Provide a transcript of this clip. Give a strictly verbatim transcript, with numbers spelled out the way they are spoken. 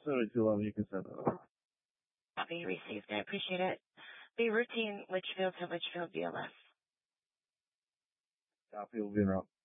seventy-two eleven, you can send that over. Copy received. I appreciate it. Be routine, Litchfield to Litchfield B L S. Copy will be in route.